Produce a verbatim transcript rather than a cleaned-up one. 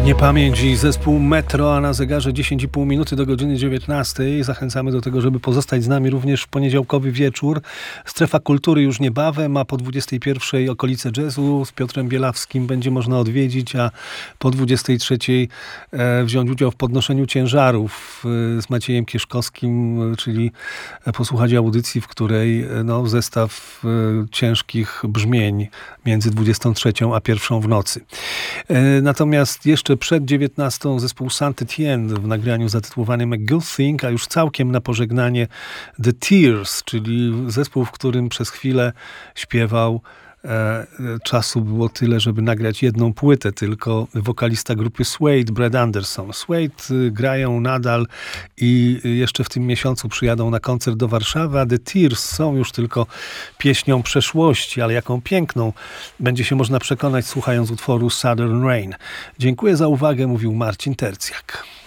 Niepamięć i zespół Metro, a na zegarze dziesięć i pół minuty do godziny dziewiętnastej. Zachęcamy do tego, żeby pozostać z nami również w poniedziałkowy wieczór. Strefa Kultury już niebawem, a po dwudziestej pierwszej okolice jazzu z Piotrem Bielawskim będzie można odwiedzić, a po dwudziestej trzeciej e, wziąć udział w podnoszeniu ciężarów e, z Maciejem Kieszkowskim, e, czyli posłuchać audycji, w której e, no, zestaw e, ciężkich brzmień między dwudziestą trzecią a pierwszą w nocy. E, natomiast jeszcze przed dziewiętnastą zespół Saint Etienne w nagraniu zatytułowanym A Good Thing, a już całkiem na pożegnanie The Tears, czyli zespół, w którym przez chwilę śpiewał. E, czasu było tyle, żeby nagrać jedną płytę, tylko wokalista grupy Suede, Brad Anderson. Suede grają nadal i jeszcze w tym miesiącu przyjadą na koncert do Warszawy, a The Tears są już tylko pieśnią przeszłości, ale jaką piękną będzie się można przekonać, słuchając utworu Southern Rain. Dziękuję za uwagę, mówił Marcin Tercjak.